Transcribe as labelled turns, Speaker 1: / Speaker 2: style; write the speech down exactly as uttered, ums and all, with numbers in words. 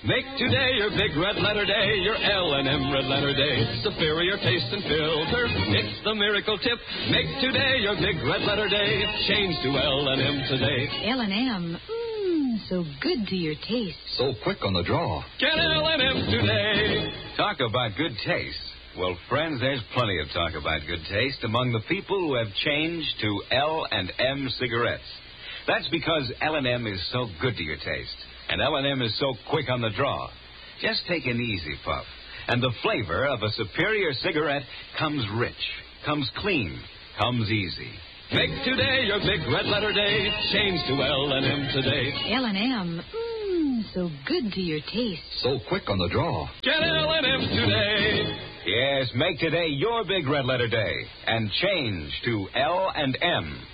Speaker 1: Make today your big red letter day, your L and M red letter day. Superior taste and filter, it's the miracle tip. Make today your big red letter day. Change to L and M today.
Speaker 2: L and M, mmm, so good to your taste.
Speaker 3: So quick on the draw.
Speaker 1: Get L and M today.
Speaker 4: Talk about good taste. Well, friends, there's plenty of talk about good taste among the people who have changed to L and M cigarettes. That's because L and M is so good to your taste. And L and M is so quick on the draw. Just take an easy puff, and the flavor of a superior cigarette comes rich, comes clean, comes easy.
Speaker 1: Make today your big red letter day. Change to L and M today.
Speaker 2: L and M, mmm, so good to your taste.
Speaker 3: So quick on the draw.
Speaker 1: Get L and M today.
Speaker 4: Yes, make today your big red letter day, and change to L and M.